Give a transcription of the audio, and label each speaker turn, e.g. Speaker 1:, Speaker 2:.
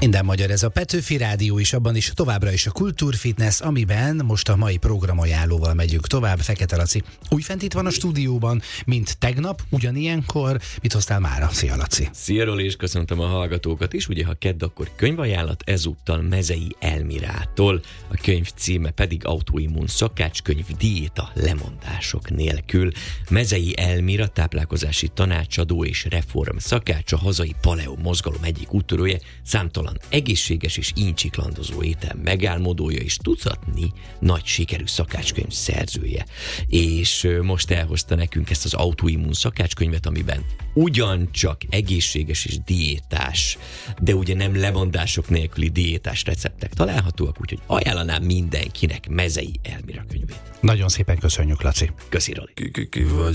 Speaker 1: Minden magyar, ez a Petőfi Rádió is, abban is továbbra is a Kultúrfitness, amiben most a mai programajánlóval megyünk tovább. Fekete Laci újfent itt van a stúdióban, mint tegnap, ugyanilyenkor. Mit hoztál mára? Szia, Laci!
Speaker 2: Szia, Roli, és köszöntöm a hallgatókat is. Ugye, ha kedd, akkor könyvajánlat, ezúttal Mezei Elmirától. A könyv címe pedig Autoimmun szakácskönyv, diéta lemondások nélkül. Mezei Elmira táplálkozási tanácsadó és reform szakács, a hazai paleo mozgalom egyik úttörője, számtalan egészséges és incsiklandozó étel megálmodója, és tucatnyi nagy sikerű szakácskönyv szerzője. És most elhozta nekünk ezt az Autoimmun szakácskönyvet, amiben ugyancsak egészséges és diétás, de ugye nem lemondások nélküli diétás receptek találhatóak, úgyhogy ajánlanám mindenkinek Mezei Elmira könyvét.
Speaker 1: Nagyon szépen köszönjük, Laci.
Speaker 2: Köszi, Roli.